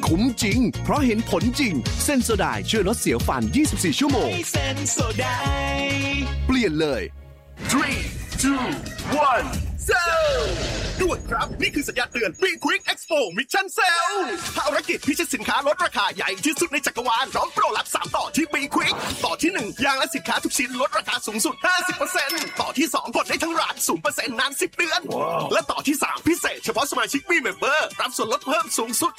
คุ้มจริงเพราะเห็นผลจริงเซนโซไดช่วยลดเสียวฟัน24ชั่วโมงเซนโซไดเปลี่ยนเลย 3 2 1ด่วนครับนี่คือสัญญาณเตือน Be Quick Expo Mission Sale ภารกิจพิชิตสินค้าลดราคาใหญ่ที่สุดในจักรวาลพร้อมโปรลับ3ต่อที่ Be Quick ต่อที่1ยางและสินค้าทุกชิ้นลดราคาสูงสุด 50% ต่อที่2กดได้ทั้งร้าน 0% นาน10เดือนและต่อที่3พิเศษเฉพาะสมาชิก Be Member รับส่วนลดเพิ่มสูงสุด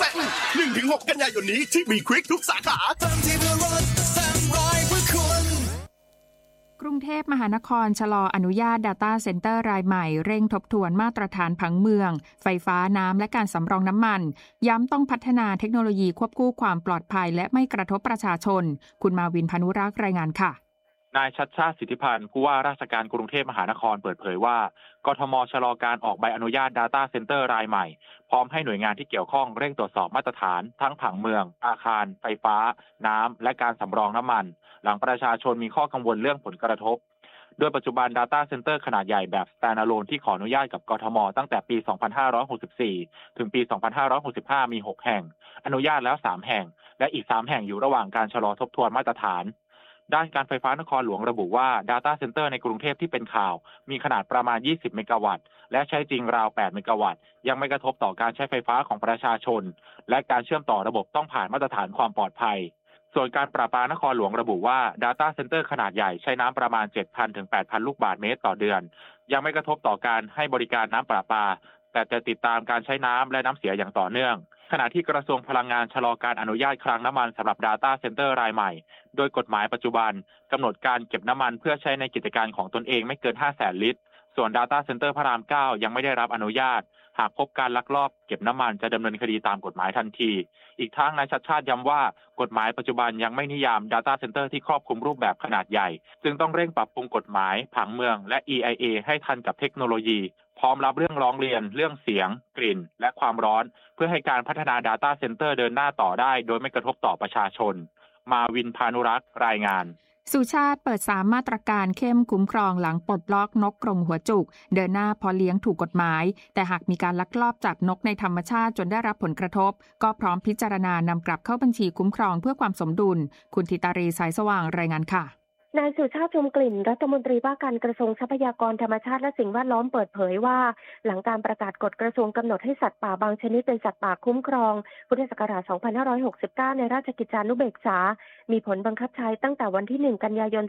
7% 1-6 กันยายนนี้ที่ Be Quick ทุกสาขากรุงเทพมหานครชะลออนุญาต Data Center รายใหม่เร่งทบทวนมาตรฐานผังเมืองไฟฟ้าน้ำและการสำรองน้ำมันย้ำต้องพัฒนาเทคโนโลยีควบคู่ความปลอดภัยและไม่กระทบประชาชนคุณมาวินพานุรักษ์รายงานค่ะนายชัชชาติสิทธิพันธ์ผู้ว่าราชการกรุงเทพมหานครเปิดเผยว่ากทม.ชะลอการออกใบอนุญาต Data Center รายใหม่พร้อมให้หน่วยงานที่เกี่ยวข้องเร่งตรวจสอบมาตรฐานทั้งผังเมืองอาคารไฟฟ้าน้ำและการสำรองน้ำมันหลังประชาชนมีข้อกังวลเรื่องผลกระทบโดยปัจจุบัน Data Center ขนาดใหญ่แบบ Standalone ที่ขออนุญาตกับกทม.ตั้งแต่ปี 2564 ถึงปี 2565 มี 6 แห่งอนุญาตแล้ว 3 แห่งและอีก 3 แห่งอยู่ระหว่างการชะลอทบทวนมาตรฐานด้านการไฟฟ้านครหลวงระบุว่า Data Center ในกรุงเทพที่เป็นข่าวมีขนาดประมาณ 20 เมกะวัตต์และใช้จริงราว 8 เมกะวัตต์ยังไม่กระทบต่อการใช้ไฟฟ้าของประชาชนและการเชื่อมต่อระบบต้องผ่านมาตรฐานความปลอดภัยส่วนการประปานครหลวงระบุว่า Data Center ขนาดใหญ่ใช้น้ำประมาณ 7,000 ถึง 8,000 ลูกบาศก์เมตรต่อเดือนยังไม่กระทบต่อการให้บริการน้ำประปาแต่จะติดตามการใช้น้ำและน้ำเสียอย่างต่อเนื่องขณะที่กระทรวงพลังงานชะลอการอนุญาตคลังน้ำมันสำหรับ Data Center รายใหม่โดยกฎหมายปัจจุบันกำหนดการเก็บน้ำมันเพื่อใช้ในกิจการของตนเองไม่เกิน 500,000 ลิตรส่วน Data Center พระราม 9 ยังไม่ได้รับอนุญาตหากพบการลักลอบเก็บน้ำมันจะดำเนินคดีตามกฎหมายทันทีอีกทั้งนายชัชชาติย้ำว่ากฎหมายปัจจุบันยังไม่นิยาม Data Center ที่ครอบคลุมรูปแบบขนาดใหญ่จึงต้องเร่งปรับปรุงกฎหมายผังเมืองและ EIA ให้ทันกับเทคโนโลยีพร้อมรับเรื่องร้องเรียนเรื่องเสียงกลิ่นและความร้อนเพื่อให้การพัฒนา Data Center เดินหน้าต่อได้โดยไม่กระทบต่อประชาชนมาวินพานุรักษ์รายงานสุชาติเปิด3มาตรการเข้มคุ้มครองหลังปลดล็อกนกกรงหัวจุกเดินหน้าพอเลี้ยงถูกกฎหมายแต่หากมีการลักลอบจับนกในธรรมชาติจนได้รับผลกระทบก็พร้อมพิจารณานำกลับเข้าบัญชีคุ้มครองเพื่อความสมดุลคุณธิตารีสายสว่างรายงานค่ะนายสุชาติชมกลิ่นรัฐมนตรีว่าการกระทรวงทรัพยากรธรรมชาติและสิ่งแวดล้อมเปิดเผยว่าหลังการประกาศกฎกระทรวงกำหนดให้สัตว์ป่าบางชนิดเป็นสัตว์ป่าคุ้มครองพุทธศักราช 2569 ในราชกิจจานุเบกษามีผลบังคับใช้ตั้งแต่วันที่ 1 กันยายน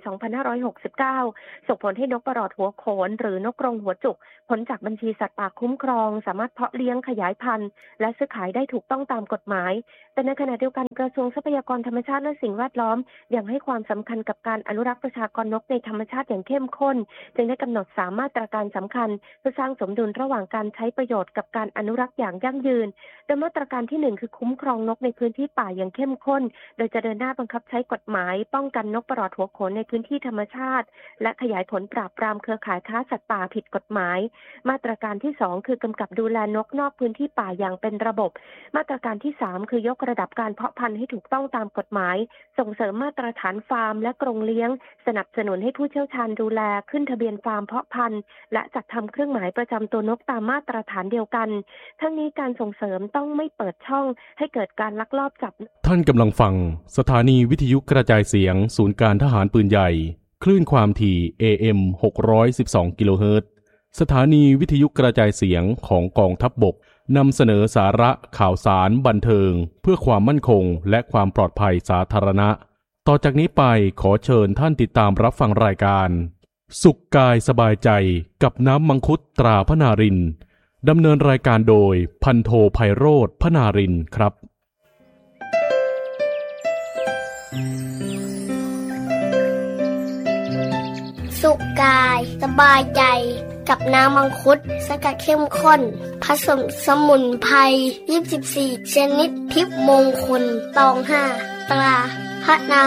2569 ส่งผลให้นกปลอดหัวโขนหรือนกกรงหัวจุกพ้นจากบัญชีสัตว์ป่าคุ้มครองสามารถเพาะเลี้ยงขยายพันธุ์และซื้อขายได้ถูกต้องตามกฎหมายแต่ในขณะเดียวกันกระทรวงทรัพยากรธรรมชาติและสิ่งแวดล้อมยังให้ความสำคัญกับการอนุรักษ์ประชากรนกในธรรมชาติอย่างเข้มข้นจึงได้กำหนด3มาตรการสำคัญเพื่อสร้างสมดุลระหว่างการใช้ประโยชน์กับการอนุรักษ์อย่างยั่งยืนโดยมาตรการที่1คือคุ้มครองนกในพื้นที่ป่าอย่างเข้มข้นโดยจะเดินหน้าบังคับใช้กฎหมายป้องกันนกปลอดหัวโขนในพื้นที่ธรรมชาติและขยายผลปราบปรามเครือข่ายค้าสัตว์ป่าผิดกฎหมายมาตรการที่2คือกำกับดูแลนกนอกพื้นที่ป่าอย่างเป็นระบบมาตรการที่3คือยกระดับการเพาะพันธุ์ให้ถูกต้องตามกฎหมายส่งเสริมมาตรฐานฟาร์มและกรงเลี้ยงสนับสนุนให้ผู้เชี่ยวชาญดูแลขึ้นทะเบียนฟาร์มเพาะพันธุ์และจัดทำเครื่องหมายประจำตัวนกตามมาตรฐานเดียวกันทั้งนี้การส่งเสริมต้องไม่เปิดช่องให้เกิดการลักลอบจับท่านกำลังฟังสถานีวิทยุกระจายเสียงศูนย์การทหารปืนใหญ่คลื่นความถี่ AM 612 กิโลเฮิรตซ์สถานีวิทยุกระจายเสียงของกองทัพบกนำเสนอสาระข่าวสารบันเทิงเพื่อความมั่นคงและความปลอดภัยสาธารณะต่อจากนี้ไปขอเชิญท่านติดตามรับฟังรายการสุขกายสบายใจกับน้ำมังคุดตราพนารินดำเนินรายการโดยพันโทไพโรจน์พนารินครับสุขกายสบายใจกับน้ำมังคุดสกัดเข้มข้นผสมสมุนไพร24ชนิดทิพย์มงคลตอง5ตราพระนา